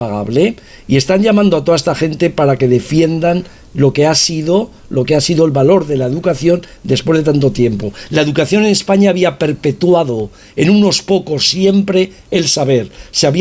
impagable, y están llamando a toda esta gente para que defiendan lo que ha sido el valor de la educación después de tanto tiempo. La educación en España había perpetuado en unos pocos siempre el saber, se había